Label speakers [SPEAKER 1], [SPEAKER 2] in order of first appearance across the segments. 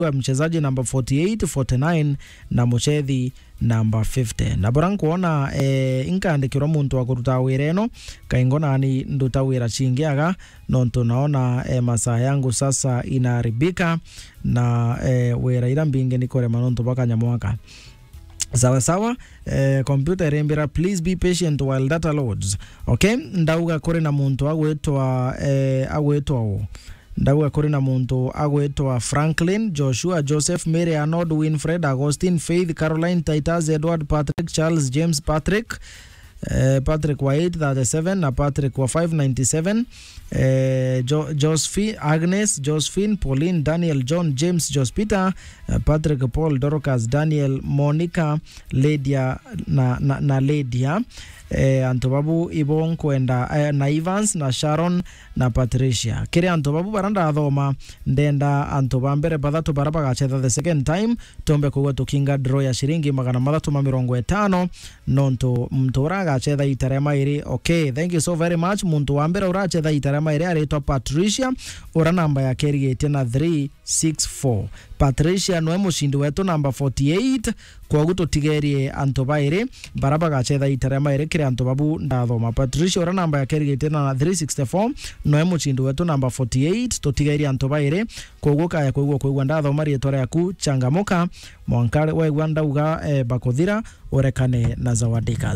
[SPEAKER 1] mchezaji namba 48, 49 na muchethi namba 50. Na bora nkuona inkandikirwa muntu wa kuruta wira eno kaingona ni nduta wira chingiaga nonto naona masaa yangu sasa inaharibika na wira ira mbinge nikore manonto baka nyamwaka. Sawa computer rembera, please be patient while data loads. Okay, ndauga kore na muntu agwetwa ndauga kore na muntu agwetwa Franklin, Joshua, Joseph, Mary, Arnold, Winfred, Augustine, Faith, Caroline, Titus, Edward, Patrick, Charles, James, Patrick wa 837 na Patrick wa 597, Josephine, Agnes, Josephine, Pauline, Daniel, John, James, Jospita, Patrick, Paul, Dorcas, Daniel, Monica, Lydia na Lydia, Antobabu, Ibon, Kwenda, na Evans, na Sharon, na Patricia. Kiri Antobabu baranda adhoma ndenda Antobambere badhatu baraba gachetha the second time tombe kuwa tukinga draw ya shiringi magana madhatu mamirongo etano nonto mtora gachetha itarema iri. Okay, thank you so very much. Muntu wambere urachetha itarema iri aretwa Patricia, ura namba ya keri tena 364. Patricia noe mushindi wetu namba 48 kwa guto tigerie Antobaire baraba gachetha itarema iri kiri Antobabu ndathoma. Patricia ura namba ya keri tena na 364 noe mushindi wetu namba 48 totigerie Antobaire kwa guka ya kwa ndathoma rietwa yaku changamuka mwankare we ndauga bakothira urekane na zawadika.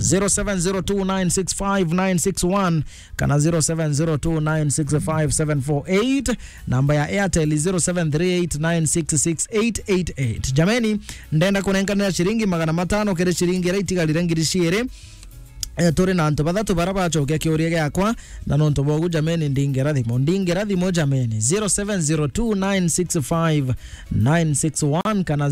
[SPEAKER 1] 0702965961 kana 0702965748 namba ya Airtel 0738966888. Jameni, ndenda kunenkanira shiringi magana matano kere shiringi raitiga lirangirishire tore na anto badatu baraba choke kiuria yakwa na nonto bogu. Jameni, ndingerathimo jameni 0702965961 kana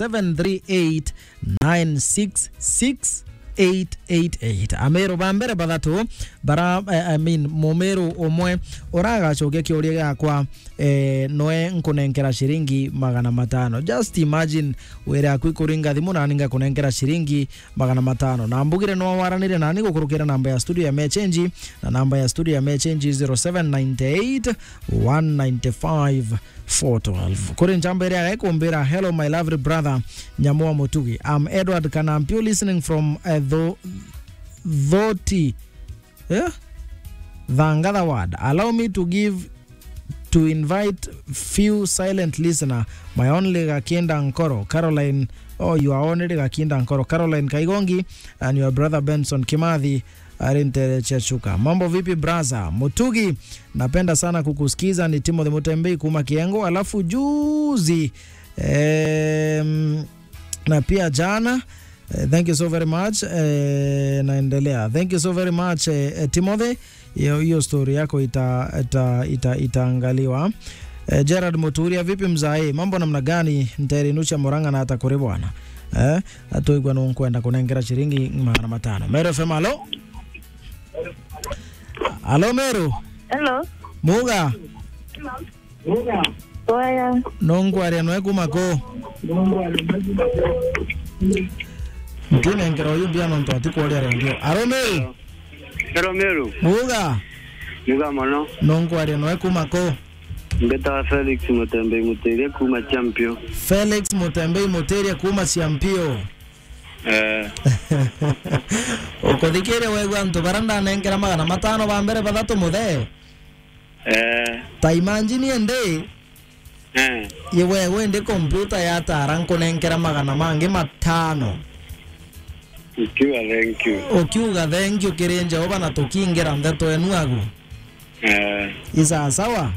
[SPEAKER 1] 0738966888. Amero bambere badatu bara momero omwe oraga choke kiuria yakwa noe nkunenkera shiringi magana matano. Just imagine were akuikuringa thimu na ninga kunenkera shiringi magana matano na mbugire no waranire na nigo kurukira namba ya studio ya Mechenji na namba ya studio ya Mechenji 0798 195 412. Kuri njambere ya kumbira. Hello my lovely brother Nyamua Mutugi, I'm Edward Kanampio listening from Dhoti Dhangada ward. Allow me to invite few silent listener. My only Gakinda Nkoro Caroline. Oh, you are only Gakinda Nkoro Caroline Kaigongi and your brother Benson Kimathi Arinte Chechuka. Mambo vipi braza Mutugi, napenda sana kukusikiza. Ni Timothy Mutembei kuma Kiengo. Alafu juzi na pia jana. Thank you so very much. Naendelea. Thank you so very much Timothy. Hiyo story yako itaangaliwa. Gerard Muturia, vipi mzae? Mambo namna gani? Nterinucha Moranga na atakore bwana. Atoigwa no kwenda kunengera shiringi magana matano. Mero FM, halo? Halo Mero? Hello. Muga? Muga. Oya. Nongware no ekumako. Ngine ngero yubia nonto atikwole rendio. Halo Mero?
[SPEAKER 2] Hello Mero.
[SPEAKER 1] Muga?
[SPEAKER 2] Muga mono.
[SPEAKER 1] Nongware no ekumako.
[SPEAKER 2] Mbeta Felix Mutembei Muteria kuma champion.
[SPEAKER 1] Felix Mutembei Muteria kuma champion. Ukodikere wewe nto baranda nengera magana matano bambere badatu muthe. Taimanjini ende. Yewe wende computer ya taranko nengera magana mangi matano. Ukiuga thank you kirenja oba na tukingera ndeto enuagu. Isa sawa?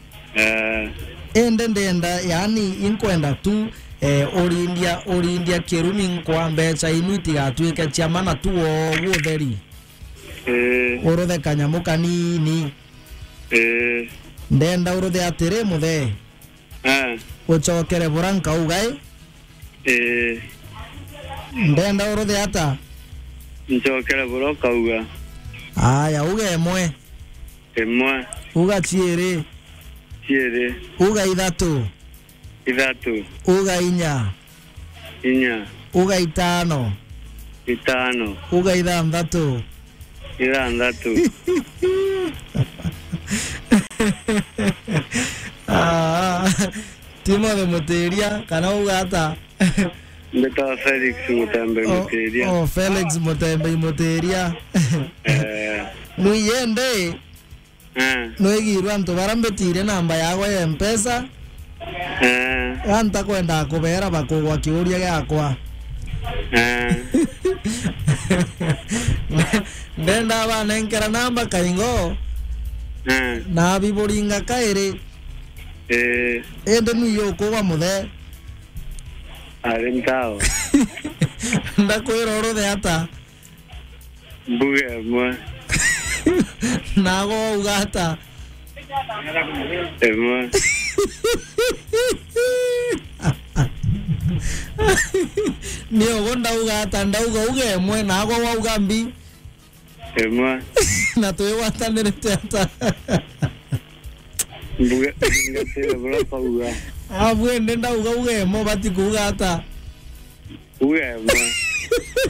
[SPEAKER 1] Ndenda yani inkwenda tu orindia kirumi kwa mbecha inuiti gatuika chiamana tu wotheri uruthe kanyamuka nini ndenda uruthe atire muthe uchokere buranka ugai ndenda uruthe ata
[SPEAKER 2] nchokere buranka uga
[SPEAKER 1] aya uga emwe uga chiere uga idatu uga inya uga itano uga ithandatu Timothy Muteria kana ugata
[SPEAKER 2] Ndeta Felix Mutembe Muteria.
[SPEAKER 1] Oh, Felix Mutembe Muteria. Nuyende. Noigirwa ntu barambetire namba yago ya M-Pesa. Anta kwenda kubera bakugwa kiuria gyakwa. Ndenda bana enkera namba kaingo. Na biboringa kaire. Ende nuyo kuba muthe.
[SPEAKER 2] Arentao.
[SPEAKER 1] Ndakwira uruthe ata.
[SPEAKER 2] Mbuge mwa.
[SPEAKER 1] Nago ugata.
[SPEAKER 2] Emwa.
[SPEAKER 1] Niyo gonda ugata ndauga uge mwe nago wa ugambi.
[SPEAKER 2] Emwa.
[SPEAKER 1] Na tuwe watanirete ata.
[SPEAKER 2] Mbuge ngatira bra pauga.
[SPEAKER 1] Abwe ndenda uga uge mo bati kugata.
[SPEAKER 2] Uge mwa.